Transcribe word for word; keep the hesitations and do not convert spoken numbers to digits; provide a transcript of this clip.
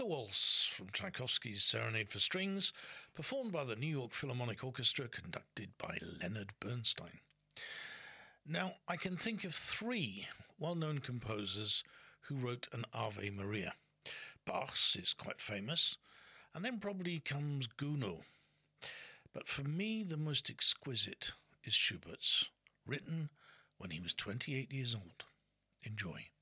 The Waltz from Tchaikovsky's Serenade for Strings, performed by the New York Philharmonic Orchestra, conducted by Leonard Bernstein. Now, I can think of three well-known composers who wrote an Ave Maria. Bach's is quite famous, and then probably comes Gounod. But for me, the most exquisite is Schubert's, written when he was twenty-eight years old. Enjoy.